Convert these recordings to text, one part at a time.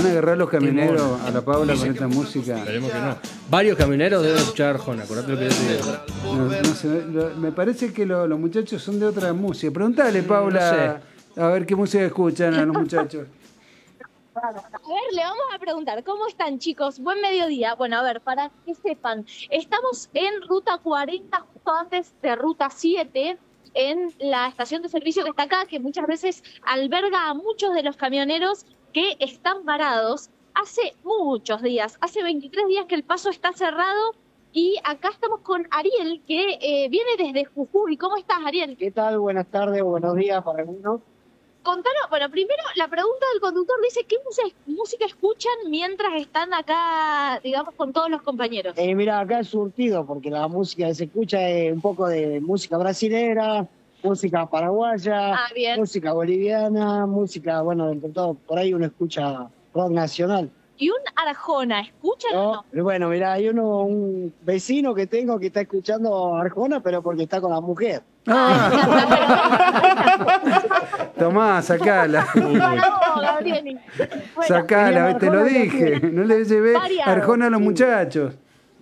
van a agarrar los camioneros a la Paula con esta música. Esperemos que no. Varios camioneros deben escuchar Arjona, acordate lo que yo te digo. No sé, me parece que los muchachos son de otra música. Preguntale, Paula, a ver qué música escuchan a los muchachos. A ver, le vamos a preguntar, ¿cómo están, chicos? Buen mediodía. Bueno, a ver, para que sepan, estamos en Ruta 40, justo antes de Ruta 7, en la estación de servicio que está acá, que muchas veces alberga a muchos de los camioneros que están varados hace muchos días, hace 23 días que el paso está cerrado, y acá estamos con Ariel, que viene desde Jujuy. ¿Cómo estás, Ariel? ¿Qué tal? Buenas tardes, buenos días para algunos. Contanos, bueno, primero la pregunta del conductor dice, ¿qué música escuchan mientras están acá, digamos, con todos los compañeros? Mira, acá es surtido, porque la música que se escucha es un poco de música brasilera, música paraguaya, música boliviana, música, bueno, entre todo, por ahí uno escucha rock nacional. ¿Y un Arjona escuchan o no? Bueno, mira, hay un vecino que tengo que está escuchando Arjona, pero porque está con la mujer. Tomá, sacala. Gabriel. Bueno, sacala, te lo dije. No le llevé Arjona a los muchachos.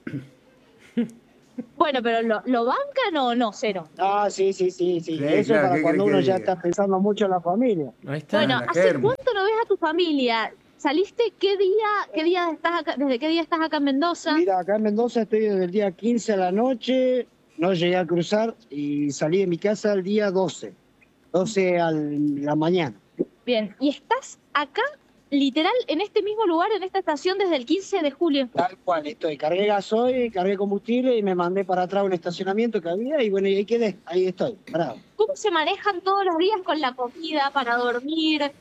Bueno, pero ¿lo bancan o no? Cero. Ah, sí. Eso claro, para cuando uno ya está pensando mucho en la familia. Ahí está. Bueno, ¿hace cuánto no ves a tu familia? ¿Saliste qué día estás acá? ¿Desde qué día estás acá en Mendoza? Mira, acá en Mendoza estoy desde el día 15 a la noche, no llegué a cruzar y salí de mi casa el día 12 a la mañana. Bien, y estás acá, literal, en este mismo lugar, en esta estación, desde el 15 de julio. Tal cual, cargué gasoil, cargué combustible y me mandé para atrás a un estacionamiento que había y bueno, y ahí quedé, ahí estoy, parado. ¿Cómo se manejan todos los días con la comida para dormir,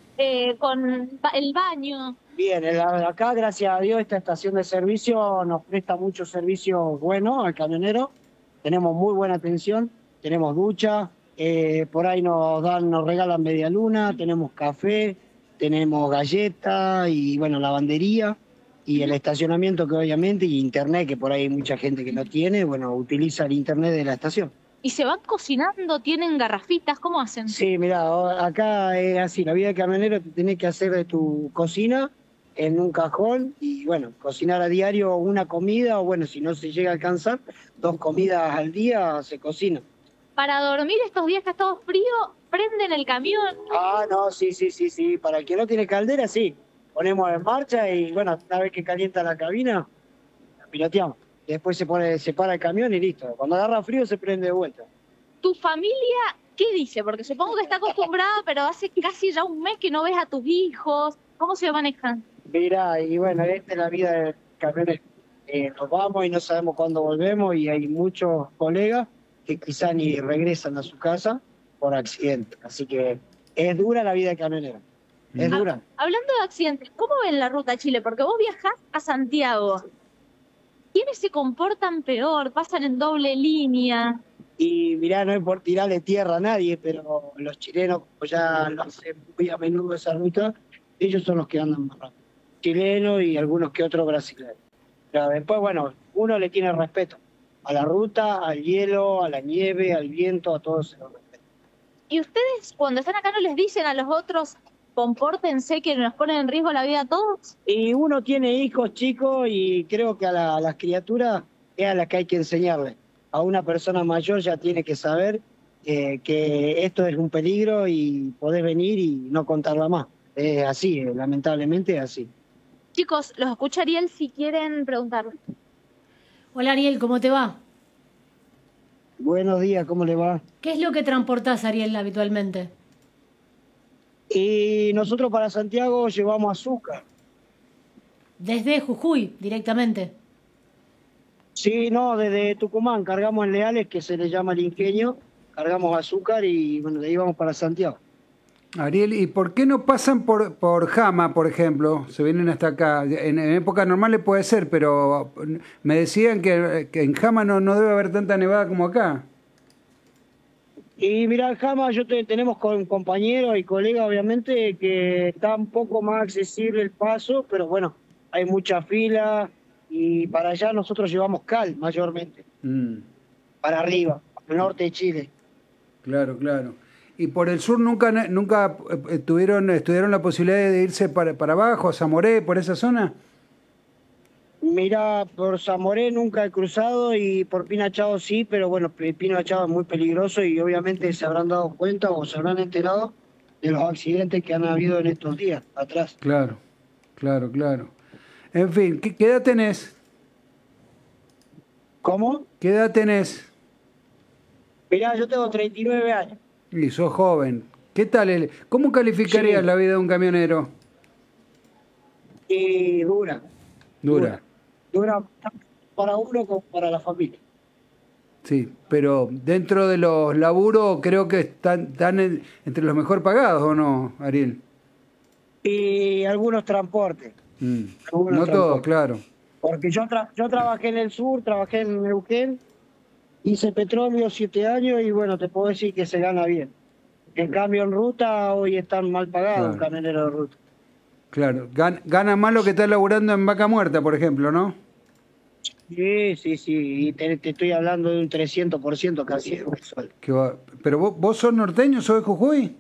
con el baño? Bien, acá, gracias a Dios, esta estación de servicio nos presta mucho servicio bueno al camionero. Tenemos muy buena atención, tenemos ducha, por ahí nos regalan media luna, tenemos café, tenemos galletas y bueno, lavandería y el estacionamiento que obviamente, y internet, que por ahí hay mucha gente que no tiene, bueno, utiliza el internet de la estación. ¿Y se van cocinando? ¿Tienen garrafitas? ¿Cómo hacen? Sí, mirá, acá es así, la vida de camionero te tenés que hacer de tu cocina en un cajón y bueno, cocinar a diario una comida o bueno, si no se llega a alcanzar, 2 comidas al día se cocina. Para dormir estos días que ha estado frío, ¿prenden el camión? Ah, no, sí, para el que no tiene caldera, sí, ponemos en marcha y bueno, una vez que calienta la cabina, la piloteamos. Después se para el camión y listo. Cuando agarra frío se prende de vuelta. ¿Tu familia qué dice? Porque supongo que está acostumbrada, pero hace casi ya un mes que no ves a tus hijos. ¿Cómo se manejan? Mira, y bueno, esta es la vida del camionero. Nos vamos y no sabemos cuándo volvemos y hay muchos colegas que quizá ni regresan a su casa por accidente. Así que es dura la vida del camionero. Es dura. Hablando de accidentes, ¿cómo ven la ruta a Chile? Porque vos viajás a Santiago. ¿Quiénes se comportan peor? ¿Pasan en doble línea? Y mirá, no es por tirarle tierra a nadie, pero los chilenos, como ya lo hacen muy a menudo esa ruta, ellos son los que andan más rápido. Chilenos y algunos que otros brasileños. Pero después, bueno, uno le tiene respeto a la ruta, al hielo, a la nieve, al viento, a todo se lo respeta. ¿Y ustedes cuando están acá no les dicen a los otros, compórtense que nos ponen en riesgo la vida a todos? Y uno tiene hijos chicos y creo que a las criaturas es a las que hay que enseñarles. A una persona mayor ya tiene que saber que esto es un peligro y podés venir y no contarla más. Es así, lamentablemente es así. Chicos, los escucha Ariel si quieren preguntar. Hola Ariel, ¿cómo te va? Buenos días, ¿cómo le va? ¿Qué es lo que transportás, Ariel, habitualmente? Y nosotros para Santiago llevamos azúcar. Desde Jujuy, directamente. Sí, no, desde Tucumán cargamos en Leales, que se le llama el ingenio, cargamos azúcar y bueno, de ahí vamos para Santiago. Ariel, ¿y por qué no pasan por Jama, por ejemplo? Se vienen hasta acá. En época normal puede ser, pero me decían que en Jama no debe haber tanta nevada como acá. Y mira, Jama, tenemos con compañeros y colegas, obviamente, que está un poco más accesible el paso, pero bueno, hay mucha fila y para allá nosotros llevamos cal mayormente, para arriba, al norte de Chile. Claro. Y por el sur nunca estudiaron la posibilidad de irse para abajo, a Zamoré, por esa zona. Mira, por Zamoré nunca he cruzado y por Pinachao sí, pero bueno, Pinachao es muy peligroso y obviamente se habrán dado cuenta o se habrán enterado de los accidentes que han habido en estos días atrás. Claro, claro, claro. En fin, ¿qué edad tenés? ¿Cómo? ¿Qué edad tenés? Mirá, yo tengo 39 años. Y sos joven. ¿Qué tal? ¿Cómo calificarías Sí. la vida de un camionero? Y dura. Dura. Dura tanto para uno como para la familia. Sí, pero dentro de los laburos creo que están entre los mejor pagados, ¿o no, Ariel? Y algunos transportes. Algunos No todo, transportes. claro. Porque yo trabajé en el sur, trabajé en Neuquén, hice petróleo 7 años y bueno, te puedo decir que se gana bien. En cambio en ruta hoy están mal pagados un Claro. camionero de ruta. Claro, gana más lo que está laburando en Vaca Muerta, por ejemplo, ¿no? Sí, sí, sí, y te estoy hablando de un 300% casi de sueldo. Pero vos sos norteño, sos de Jujuy.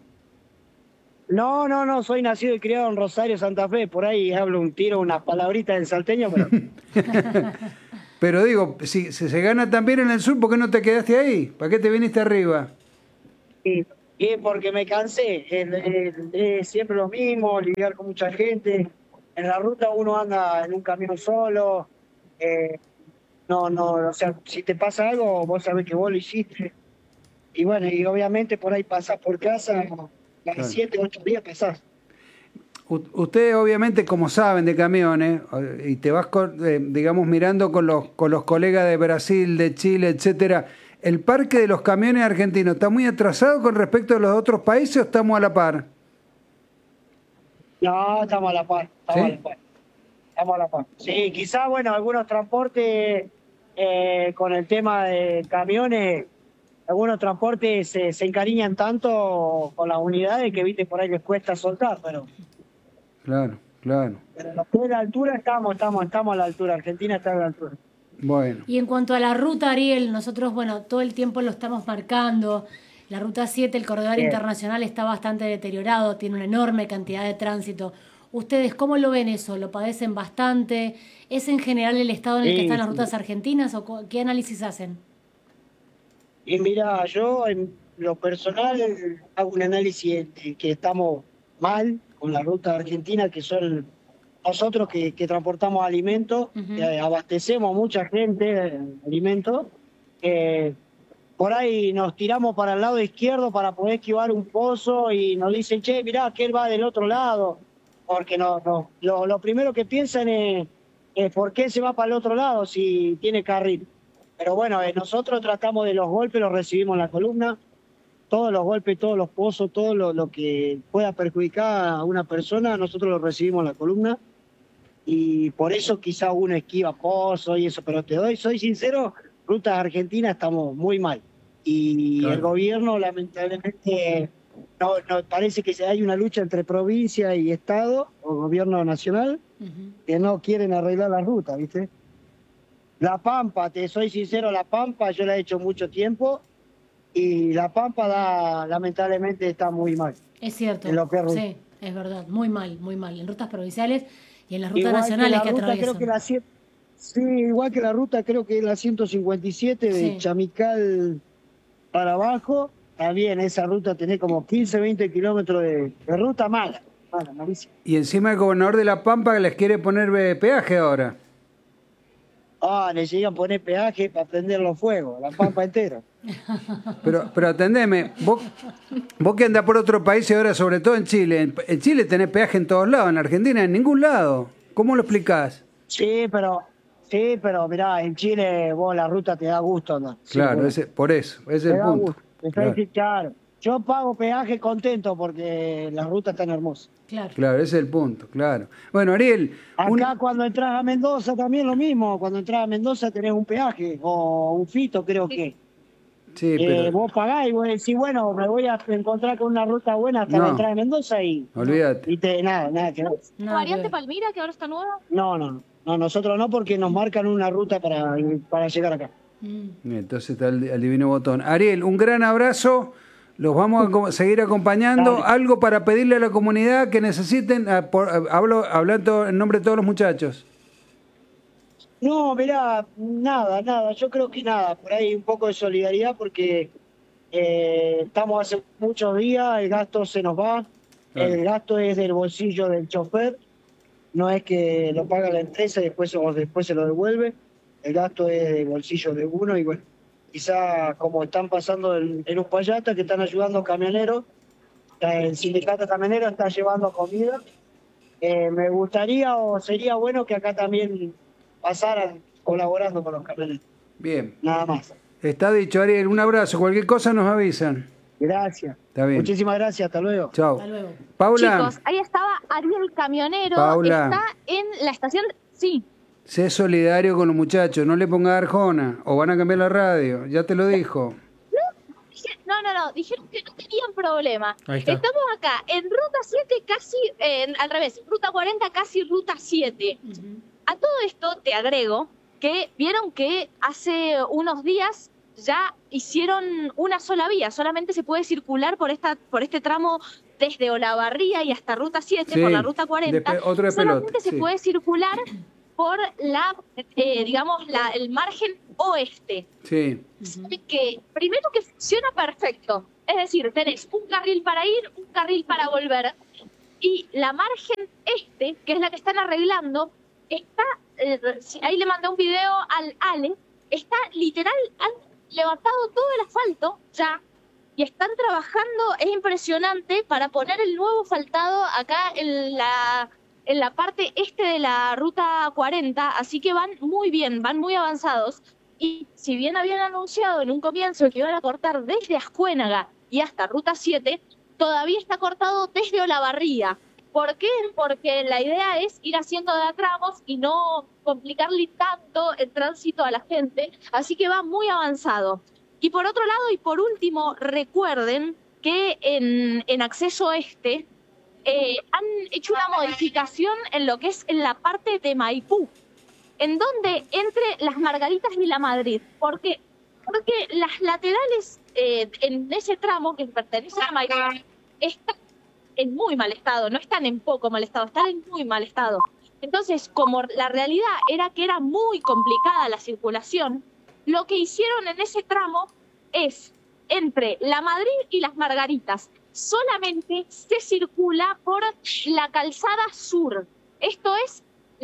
No, soy nacido y criado en Rosario, Santa Fe, por ahí hablo un tiro, unas palabritas en salteño, pero Pero digo, si se gana también en el sur, ¿por qué no te quedaste ahí? ¿Para qué te viniste arriba? y porque me cansé, es siempre lo mismo, lidiar con mucha gente, en la ruta uno anda en un camión solo, no, o sea, si te pasa algo, vos sabés que vos lo hiciste, y bueno, y obviamente por ahí pasás por casa, cada Claro. 7, 8 días pasás. Ustedes obviamente como saben de camiones y te vas digamos mirando con los colegas de Brasil, de Chile, etcétera, ¿el parque de los camiones argentinos está muy atrasado con respecto a los otros países o estamos a la par? No, estamos a la par, ¿Sí? estamos a la par. Sí, quizás, bueno, algunos transportes con el tema de camiones, algunos transportes se encariñan tanto con las unidades que, viste, por ahí les cuesta soltar, pero Claro, claro. lo que es la altura estamos a la altura, Argentina está a la altura. Bueno, Y en cuanto a la ruta, Ariel, nosotros, bueno, todo el tiempo lo estamos marcando. La ruta 7, el corredor Bien. internacional, está bastante deteriorado, tiene una enorme cantidad de tránsito. ¿Ustedes cómo lo ven eso? ¿Lo padecen bastante? ¿Es en general el estado en el que Sí, están las sí. rutas argentinas o qué análisis hacen? Y mira, yo en lo personal hago un análisis de que estamos mal con la ruta argentina, que son nosotros que transportamos alimentos, Ujú. que abastecemos mucha gente de alimentos. Por ahí nos tiramos para el lado izquierdo para poder esquivar un pozo y nos dicen, che, mirá, que él va del otro lado. Porque lo primero que piensan es por qué se va para el otro lado si tiene carril. Pero bueno, nosotros tratamos de los golpes, los recibimos en la columna, todos los golpes, todos los pozos, todo lo que pueda perjudicar a una persona, nosotros lo recibimos en la columna. Y por eso quizá uno esquiva pozos y eso, pero soy sincero, rutas argentinas estamos muy mal. Y Claro. el gobierno lamentablemente no parece que hay una lucha entre provincia y estado o gobierno nacional Ujú. que no quieren arreglar la ruta, ¿viste? La Pampa, te soy sincero, la Pampa yo la he hecho mucho tiempo y la Pampa lamentablemente está muy mal. Es cierto, En lo que es ruta. sí, es verdad, muy mal, en rutas provinciales y en las rutas Igual nacionales la que ruta, atraviesan. creo que sí, igual que la ruta creo que es la 157 de Sí. Chamical para abajo, también esa ruta tiene como 15, 20 kilómetros de ruta mala, malísima. y encima el gobernador de La Pampa les quiere poner peaje ahora. Le llegan a poner peaje para prender los fuegos, la Pampa entera. Pero atendeme, vos que andás por otro país y ahora sobre todo en Chile. En Chile tenés peaje en todos lados, en Argentina en ningún lado. ¿Cómo lo explicás? Sí, pero mirá, en Chile vos la ruta te da gusto, ¿no? Claro, por eso, ese es te el da punto. gusto. Claro, Claro. Yo pago peaje contento porque la ruta está hermosa. Claro. claro, ese es el punto, claro. Bueno, Ariel, Acá cuando entras a Mendoza también lo mismo. Cuando entras a Mendoza tenés un peaje o un fito, creo que. sí, pero Vos pagás y vos decís, bueno, me voy a encontrar con una ruta buena hasta No. la entrada de Mendoza y olvídate. nada que ver. ¿La Nada que variante ver. Palmira, que ahora está nueva? No, nosotros no porque nos marcan una ruta para llegar acá. Mm. Entonces está el divino botón. Ariel, un gran abrazo. Los vamos a seguir acompañando. Dale. Algo para pedirle a la comunidad que necesiten. Hablo en nombre de todos los muchachos. No, mirá, nada, yo creo que nada, por ahí un poco de solidaridad porque estamos hace muchos días, el gasto se nos va, el gasto es del bolsillo del chofer, no es que lo paga la empresa y después se lo devuelve, el gasto es del bolsillo de uno y bueno, quizá como están pasando en Uspallata, que están ayudando a camioneros, el sindicato camionero está llevando comida, me gustaría o sería bueno que acá también pasaran colaborando con los camioneros. Bien. Nada más. Está dicho, Ariel. Un abrazo. Cualquier cosa nos avisan. Gracias. Está bien. Muchísimas gracias. Hasta luego. Chao. Hasta luego. Paula, Chicos, ahí estaba Ariel Camionero. Paula. Está en la estación. Sí. sé solidario con los muchachos. No le ponga Arjona o van a cambiar la radio. Ya te lo dijo. No, dijeron que no tenían problema. Ahí está. Estamos acá en Ruta 7 casi, al revés, Ruta 40 casi Ruta 7. A todo esto te agrego que vieron que hace unos días ya hicieron una sola vía, solamente se puede circular por este tramo desde Olavarría y hasta Ruta 7, Sí, por la Ruta 40. otro de solamente pelota, se sí. puede circular por el margen oeste. Sí. Que primero que funciona perfecto, es decir, tenés un carril para ir, un carril para volver, y la margen este, que es la que están arreglando, está, ahí le mandé un video al Ale, está literal, han levantado todo el asfalto ya, y están trabajando, es impresionante, para poner el nuevo asfaltado acá en la parte este de la Ruta 40, así que van muy bien, van muy avanzados. Y si bien habían anunciado en un comienzo que iban a cortar desde Ascuénaga y hasta Ruta 7, todavía está cortado desde Olavarría. ¿Por qué? Porque la idea es ir haciendo de a tramos y no complicarle tanto el tránsito a la gente, así que va muy avanzado. Y por otro lado, y por último, recuerden que en acceso este han hecho una modificación en lo que es en la parte de Maipú, en donde entre las Margaritas y la Madrid. ¿Por qué? Porque las laterales en ese tramo que pertenece a Maipú están en muy mal estado, no están en poco mal estado, están en muy mal estado. Entonces, como la realidad era que era muy complicada la circulación, lo que hicieron en ese tramo es entre la Madrid y las Margaritas. Solamente se circula por la calzada sur. Esto es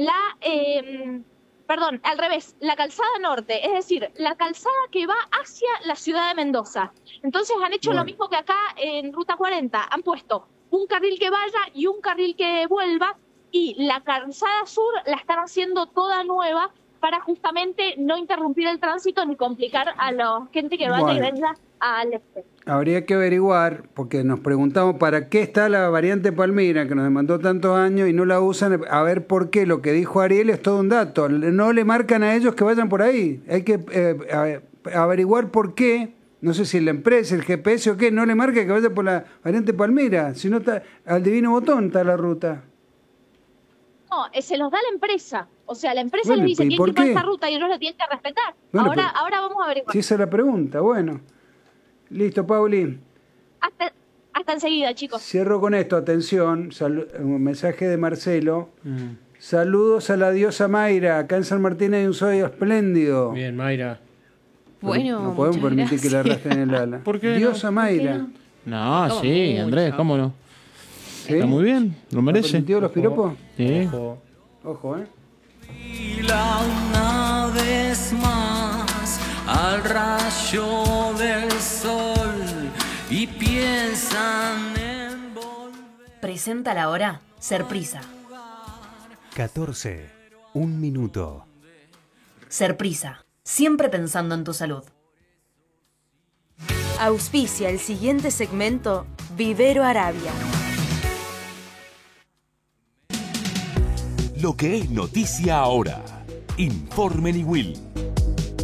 al revés, la calzada norte, es decir, la calzada que va hacia la ciudad de Mendoza. Entonces han hecho lo mismo que acá en Ruta 40, han puesto un carril que vaya y un carril que vuelva, y la calzada sur la están haciendo toda nueva para justamente no interrumpir el tránsito ni complicar a la gente que vaya y venga al este. Habría que averiguar, porque nos preguntamos para qué está la variante Palmira, que nos demandó tantos años y no la usan, a ver por qué. Lo que dijo Ariel es todo un dato. No le marcan a ellos que vayan por ahí. Hay que averiguar por qué. No sé si la empresa, el GPS o qué, no le marca que vaya por la variante Palmira. Si no, está al divino botón está la ruta. No, se los da la empresa. O sea, la empresa Bueno, les dice, ¿y tienen por que ir por qué? esta ruta y ellos la tienen que respetar. Bueno, ahora vamos a averiguar. Si esa es la pregunta, bueno. Listo, Pauli. Hasta enseguida, chicos. Cierro con esto, atención, un mensaje de Marcelo. Saludos a la diosa Mayra, acá en San Martín hay un sol espléndido. Bien, Mayra. Bueno, No podemos muchas permitir que le gracias. arrastren el ala. ¿Por qué Diosa Mayra. No, Toma sí, mucha. Andrés, ¿cómo no? ¿Sí? Está muy bien, lo merece. ¿Permitió los piropos? Sí. Ojo. Ojo, Una vez más al rayo del sol y piensan en volver. Presenta la hora Serprisa. 14. Un minuto. Serprisa, siempre pensando en tu salud. Auspicia el siguiente segmento Vivero Arabia. Lo que es noticia ahora. Informe Niwil.